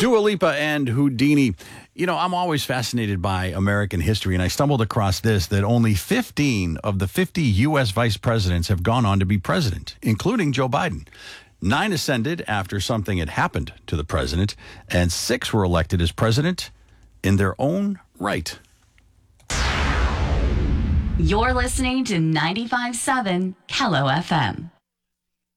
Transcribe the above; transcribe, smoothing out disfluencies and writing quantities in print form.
Dua Lipa and Houdini. You know, I'm always fascinated by American history, and I stumbled across this, that only 15 of the 50 U.S. vice presidents have gone on to be president, including Joe Biden. 9 ascended after something had happened to the president, and 6 were elected as president in their own right. You're listening to 95.7 Kello FM.